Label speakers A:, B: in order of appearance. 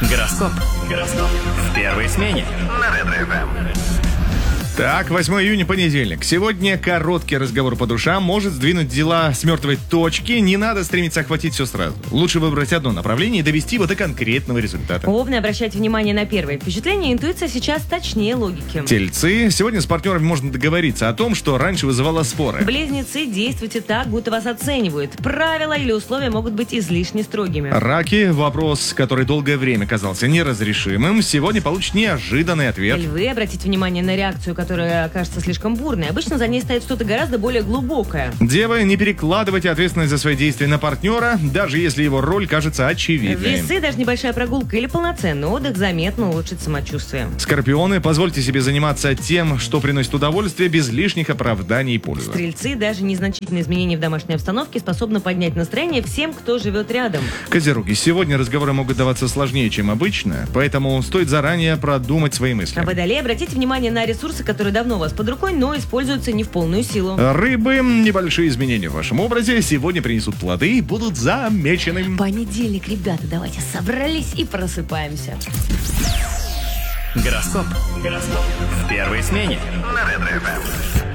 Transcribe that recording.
A: Гороскоп. В первой смене на Ретро-ФМ.
B: Так, 8 июня, понедельник. Сегодня короткий разговор по душам может сдвинуть дела с мертвой точки. Не надо стремиться охватить все сразу. Лучше выбрать одно направление и довести его до конкретного результата.
C: Овны, обращайте внимание на первое впечатление. Интуиция сейчас точнее логики.
B: Тельцы. Сегодня с партнерами можно договориться о том, что раньше вызывало споры.
C: Близнецы, действуйте так, будто вас оценивают. Правила или условия могут быть излишне строгими.
B: Раки. Вопрос, который долгое время казался неразрешимым, сегодня получит неожиданный ответ.
C: Львы, обратите внимание на реакцию, которая окажется слишком бурной. Обычно за ней стоит что-то гораздо более глубокое.
B: Девы, не перекладывайте ответственность за свои действия на партнера, даже если его роль кажется очевидной.
C: Весы, даже небольшая прогулка или полноценный отдых заметно улучшит самочувствие.
B: Скорпионы, позвольте себе заниматься тем, что приносит удовольствие, без лишних оправданий и пользы.
C: Стрельцы, даже незначительные изменения в домашней обстановке способны поднять настроение всем, кто живет рядом.
B: Козероги, сегодня разговоры могут даваться сложнее, чем обычно, поэтому стоит заранее продумать свои мысли.
C: А Водолеи, обратите внимание на ресурсы, которые давно у вас под рукой, но используются не в полную силу.
B: Рыбы, небольшие изменения в вашем образе сегодня принесут плоды и будут замечены.
C: Понедельник, ребята, давайте собрались и просыпаемся.
A: Гороскоп. В первой смене на Ретро-ФМ.